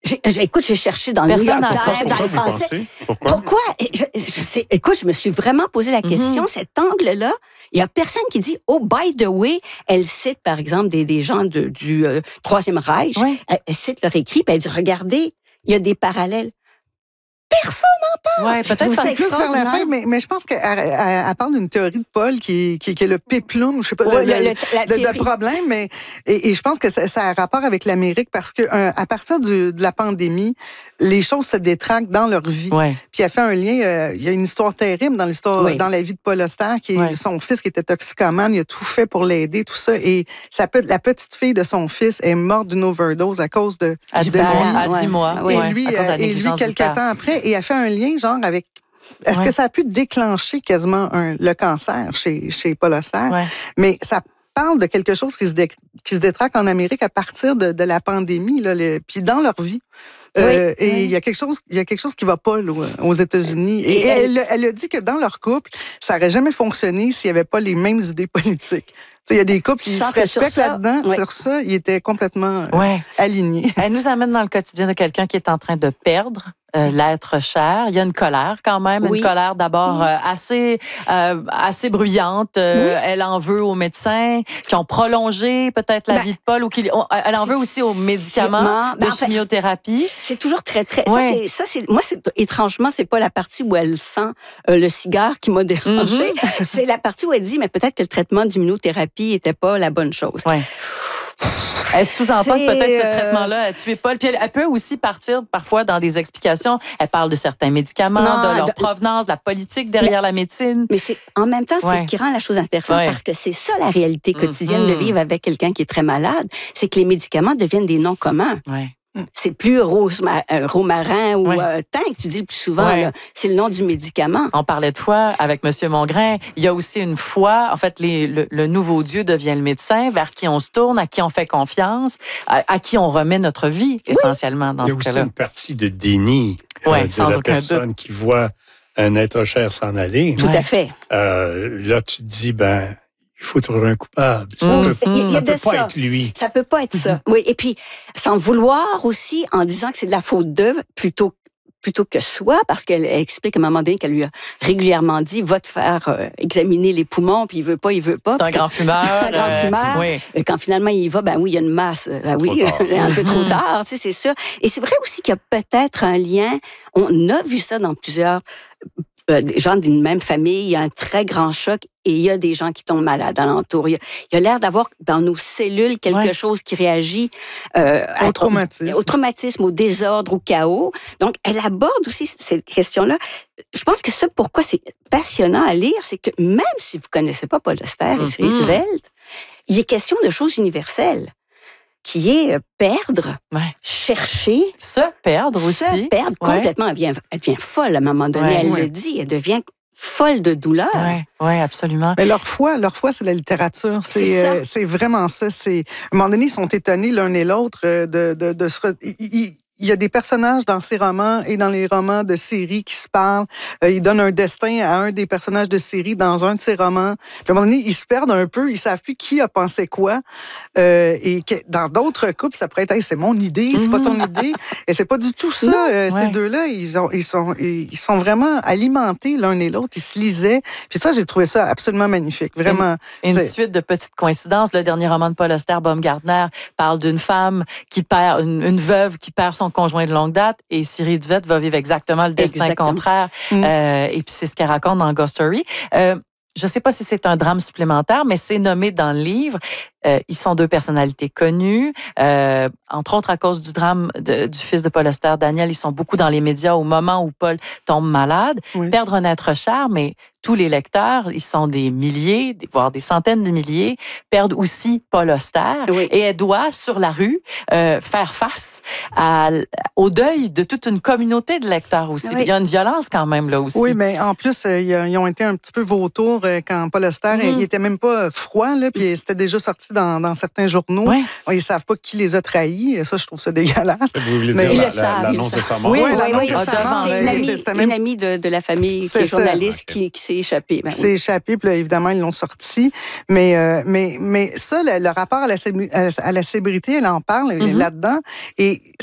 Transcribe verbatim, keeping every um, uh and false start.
J'ai, j'ai, écoute, j'ai cherché dans le New York Times, dans le français. Pourquoi? Pourquoi? Je, je sais, écoute, je me suis vraiment posé la question, mm-hmm. cet angle-là, il y a personne qui dit, oh, by the way, elle cite, par exemple, des, des gens de, du euh, Troisième Reich, oui. elle, elle cite leur écrit, puis elle dit, regardez, il y a des parallèles. Personne n'en parle. Ouais, peut-être c'est plus vers la fin, mais, mais je pense qu'elle elle, elle parle d'une théorie de Paul qui, qui, qui est le péplum, je sais pas, ouais, le, le, le, le, le problème, mais et, et je pense que ça, ça a rapport avec l'Amérique parce que euh, à partir du, de la pandémie, les choses se détraquent dans leur vie. Ouais. Puis elle fait un lien, euh, il y a une histoire terrible dans l'histoire, ouais. dans la vie de Paul Auster, qui est ouais. son fils qui était toxicomane, il a tout fait pour l'aider, tout ça, et sa, la petite fille de son fils est morte d'une overdose à cause de à de dix mois, à dix mois, et ouais. lui, euh, et lui quelques temps après, et elle fait un lien genre avec. Est-ce ouais. que ça a pu déclencher quasiment un, le cancer chez, chez Paul Auster? Ouais. Mais ça parle de quelque chose qui se, dé, qui se détraque en Amérique à partir de, de la pandémie, là, le, puis dans leur vie. Oui, euh, et il oui. y a quelque chose, il y a quelque chose qui va pas là, aux États-Unis. Et, et elle, elle, elle a dit que dans leur couple, ça aurait jamais fonctionné s'il y avait pas les mêmes idées politiques. Il y a des couples qui se respectent là-dedans. Oui. Sur ça, ils étaient complètement euh, ouais. alignés. Elle nous amène dans le quotidien de quelqu'un qui est en train de perdre euh, l'être cher. Il y a une colère quand même, oui. une colère d'abord euh, assez euh, assez bruyante. Euh, oui. Elle en veut aux médecins qui ont prolongé peut-être la ben, vie de Paul ou qui elle en veut aussi aux médicaments ben, de en fait, chimiothérapie. C'est toujours très très. Ouais. Ça, c'est, ça c'est moi c'est étrangement c'est pas la partie où elle sent euh, le cigare qui m'a dérangée. Mm-hmm. C'est la partie où elle dit mais peut-être que le traitement d'immunothérapie était pas la bonne chose. Ouais. Elle sous-entend que peut-être ce traitement-là a tué Paul. Puis elle, elle peut aussi partir parfois dans des explications. Elle parle de certains médicaments, non, de leur de... provenance, de la politique derrière mais, la médecine. Mais c'est en même temps, c'est ouais. ce qui rend la chose intéressante ouais. parce que c'est ça la réalité quotidienne mm-hmm. de vivre avec quelqu'un qui est très malade. C'est que les médicaments deviennent des noms communs. Ouais. C'est plus rosma- euh, romarin ou ouais. euh, thym que tu dis le plus souvent. Ouais. Là. C'est le nom du médicament. On parlait de foi avec M. Mongrain. Il y a aussi une foi. En fait, les, le, le nouveau Dieu devient le médecin vers qui on se tourne, à qui on fait confiance, à, à qui on remet notre vie, oui. essentiellement, dans ce cas-là. Il y a aussi une partie de déni ouais, euh, de sans la aucun personne doute. qui voit un être cher s'en aller. Tout ouais. à fait. Euh, là, tu te dis, ben... il faut trouver un coupable. Ça mmh. peut, il y a ça de peut ça. pas être lui. Ça peut pas être ça. Oui, et puis, sans vouloir aussi, en disant que c'est de la faute d'eux, plutôt, plutôt que soi, parce qu'elle explique à un moment donné qu'elle lui a régulièrement dit, va te faire euh, examiner les poumons, puis il veut pas, il veut pas. C'est un grand fumeur. un grand euh, fumeur. Oui. Et quand finalement il y va, ben oui, il y a une masse. Ben oui, un peu trop tard, tu sais, c'est sûr. Et c'est vrai aussi qu'il y a peut-être un lien, on a vu ça dans plusieurs... Euh, des gens d'une même famille, il y a un très grand choc et il y a des gens qui tombent malades alentour. Il y a, il y a l'air d'avoir dans nos cellules quelque ouais. chose qui réagit euh, au à, traumatisme. Au, au traumatisme, au désordre, au chaos. Donc, elle aborde aussi cette question-là. Je pense que ça, pourquoi c'est passionnant à lire, c'est que même si vous connaissez pas Paul Auster et Cyril mm-hmm. Sveldt, il est question de choses universelles. Qui est perdre, ouais. chercher. Se perdre aussi. Se perdre ouais. complètement. Elle devient, elle devient folle à un moment donné, ouais, elle ouais. le dit. Elle devient folle de douleur. Oui, ouais, absolument. Mais leur foi, leur foi, c'est la littérature. C'est, c'est, euh, c'est vraiment ça. C'est, à un moment donné, ils sont étonnés l'un et l'autre de, de, de se... Re... Ils, il y a des personnages dans ces romans et dans les romans de série qui se parlent. Euh, ils donnent un destin à un des personnages de série dans un de ces romans. Puis à un moment donné, ils se perdent un peu. Ils savent plus qui a pensé quoi. Euh, et que, dans d'autres couples, ça pourrait être hey, c'est mon idée, c'est mm-hmm. pas ton idée. Et c'est pas du tout ça. Non, euh, ouais. Ces deux-là, ils, ont, ils, sont, ils sont vraiment alimentés l'un et l'autre. Ils se lisaient. Puis ça, j'ai trouvé ça absolument magnifique. Vraiment. Et une suite de petites coïncidences. Le dernier roman de Paul Auster, Baumgartner, parle d'une femme qui perd, une, une veuve qui perd son conjoint de longue date, et Cyril Sveldt va vivre exactement le destin exactement. contraire. Mm. Euh, et puis c'est ce qu'elle raconte dans Ghost Story. Euh, je ne sais pas si c'est un drame supplémentaire, mais c'est nommé dans le livre. Euh, ils sont deux personnalités connues, euh, entre autres à cause du drame de, du fils de Paul Auster, Daniel. Ils sont beaucoup dans les médias au moment où Paul tombe malade. Oui. Perdre un être cher, mais tous les lecteurs, ils sont des milliers, voire des centaines de milliers, perdent aussi Paul Auster. Oui. Et elle doit, sur la rue, euh, faire face à, au deuil de toute une communauté de lecteurs aussi. Oui. Il y a une violence quand même là aussi. Oui, mais en plus, euh, ils ont été un petit peu vautours euh, quand Paul Auster, mm-hmm. il était même pas froid, là, puis c'était déjà sorti dans, dans certains journaux. Oui. Ils savent pas qui les a trahis. Ça, je trouve ça dégueulasse. Vous voulez mais dire la, le savent, la, l'annonce de sa mort? Oui, oui, oui, l'annonce oui, de oui. sa mort. C'est une amie, une amie de, de la famille c'est qui est journaliste qui, qui s'est échappée. Ben, qui s'est oui. échappée, puis là, évidemment, ils l'ont sorti. Mais, euh, mais, mais ça, le, le rapport à la, à la célébrité, elle en parle mm-hmm. là-dedans. Et